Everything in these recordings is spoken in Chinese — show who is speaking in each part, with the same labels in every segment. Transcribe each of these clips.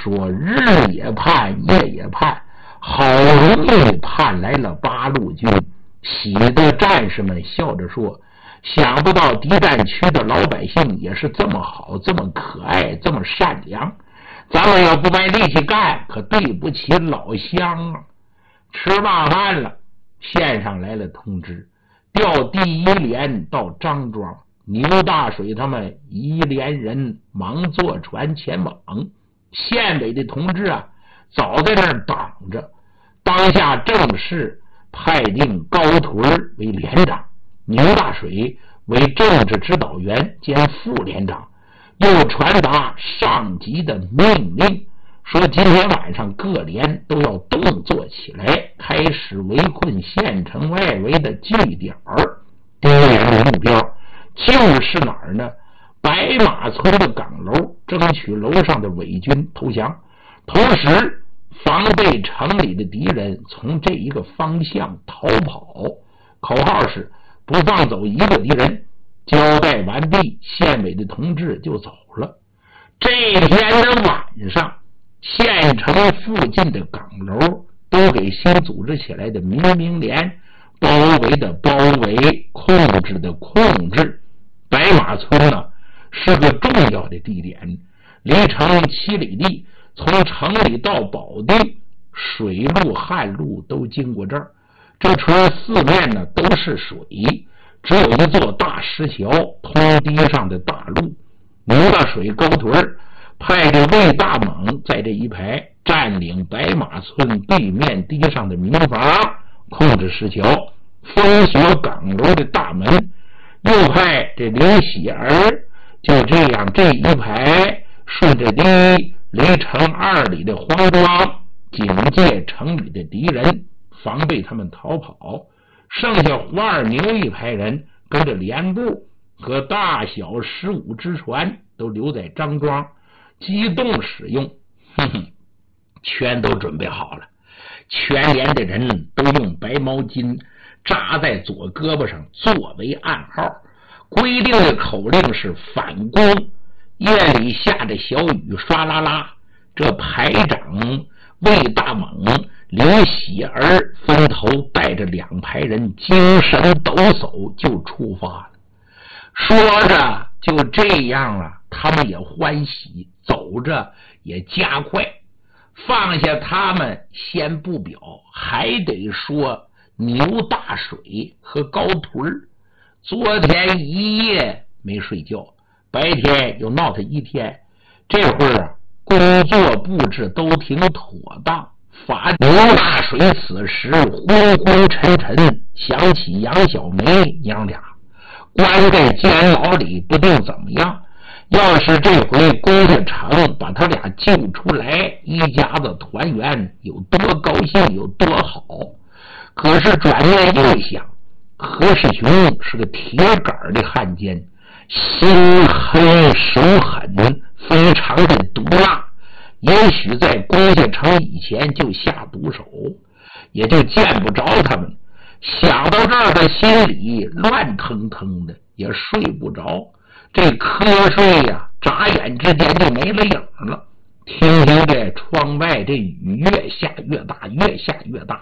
Speaker 1: 说日也盼，夜也盼，好容易盼来了八路军。喜的战士们笑着说，想不到敌占区的老百姓也是这么好，这么可爱，这么善良，咱们要不卖力气干，可对不起老乡啊。吃罢饭了，县上来了通知，调第一连到张庄，牛大水他们一连人忙坐船前往。县委的同志啊，早在那儿挡着。当下正式派定高屯为连长，牛大水为政治指导员兼副连长，又传达上级的命令，说今天晚上各连都要动作起来，开始围困县城外围的据点。第一连的目标就是哪儿呢？白马村的岗楼，争取楼上的伪军投降，同时防备城里的敌人从这一个方向逃跑。口号是不放走一个敌人。交代完毕，县委的同志就走了。这天的晚上，县城附近的岗楼都给新组织起来的民兵连包围的包围，控制的控制。白马村呢，是个重要的地点，离城7里地，从城里到保地，水路旱路都经过这儿。这村四面呢都是水，只有一座大石桥通堤上的大路。牛大水高屯派着魏大猛在这一排占领白马村对面堤上的民房，控制石桥，封锁岗楼的大门。又派这刘喜儿就这样这一排顺着堤离城2里的黄庄，警戒城里的敌人，防备他们逃跑。剩下胡二牛一排人跟着连部和大小15只船都留在张庄，机动使用。全都准备好了。全连的人都用白毛巾扎在左胳膊上作为暗号。规定的口令是反攻。夜里下着小雨，唰啦啦，这排长魏大猛、刘喜儿分头带着2排人精神抖擞就出发了。说着就这样了，他们也欢喜，走着也加快。放下他们先不表，还得说牛大水和高屯。昨天一夜没睡觉，白天又闹他一天，这会儿工作布置都挺妥当。法牛大水此时昏昏沉沉，想起杨小梅娘俩关在监牢里不定怎么样，要是这回攻下城把他俩救出来，一家子团圆，有多高兴有多好。可是转念又想，何世雄是个铁杆的汉奸，心狠手狠，非常的毒辣，也许在攻下城以前就下毒手，也就见不着他们。想到这儿，他心里乱腾腾的，也睡不着。这瞌睡呀，眨眼之间就没了影了。听听这窗外这雨越下越大，越下越大，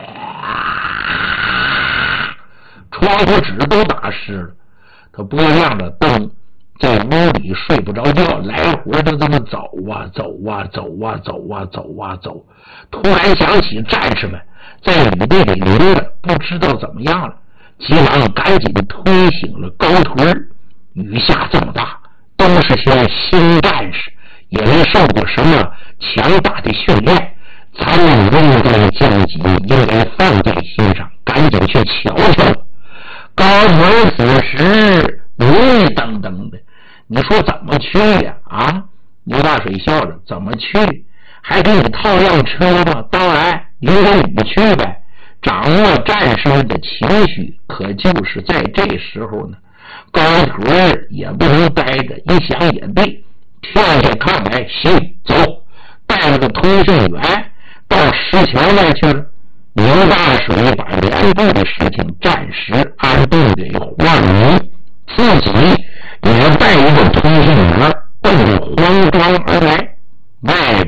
Speaker 1: 窗户纸都打湿了。他拨亮了灯，在屋里睡不着觉，来回的这么走啊走啊走啊走啊走啊走。突然想起战士们在雨队里淋了，不知道怎么样了，急忙赶紧推醒了高屯。雨下这么大，都是些新战士，也没受过什么强大的训练，咱们应该将己应该放在心上，赶紧去瞧瞧。高屯此时迷瞪瞪的，你说怎么去呀？啊，牛大水笑着，怎么去？还给你套辆车吗？当然，淋着雨去呗。掌握战士们的情绪，可就是在这时候呢。高屯也不能待着，一想也对，跳下炕来，行，走，带了个通讯员到石桥那去了。牛大水把连部的事情暂时安顿给胡二牛，自己也带一个通讯员奔着黄庄而来。外